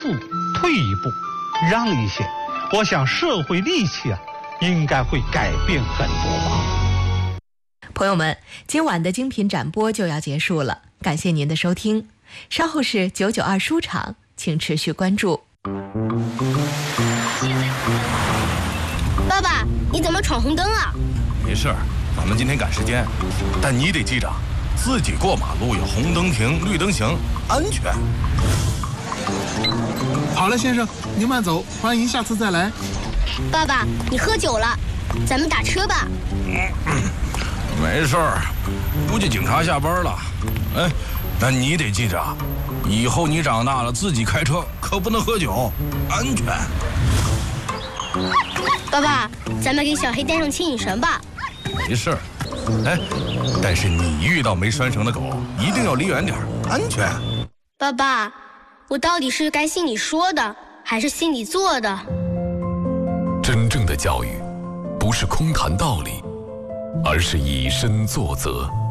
退一步，让一些，我想社会戾气应该会改变很多吧。 朋友们，今晚的精品展播就要结束了，感谢您的收听。稍后是992书场，请持续关注。 爸爸，你怎么闯红灯啊？ 没事，咱们今天赶时间，但你得记着，自己过马路有红灯停，绿灯行，安全。 好了，先生，您慢走，欢迎下次再来。 爸爸，你喝酒了，咱们打车吧。 没事儿，估计警察下班了。哎，但你得记着，以后你长大了自己开车可不能喝酒，安全。 爸爸，咱们给小黑带上牵引绳吧。 没事儿，哎，但是你遇到没拴绳的狗，一定要离远点，安全。 爸爸，我到底是该信你说的，还是信你做的？ 真正的教育，不是空谈道理，而是以身作则。